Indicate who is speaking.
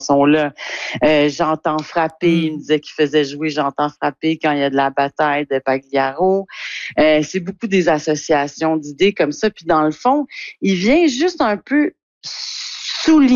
Speaker 1: chanson-là. J'entends frapper, il me disait qu'il faisait jouer J'entends frapper quand il y a de la bataille de Pagliaro. C'est beaucoup des associations d'idées comme ça. Puis dans le fond, il vient juste un peu souligner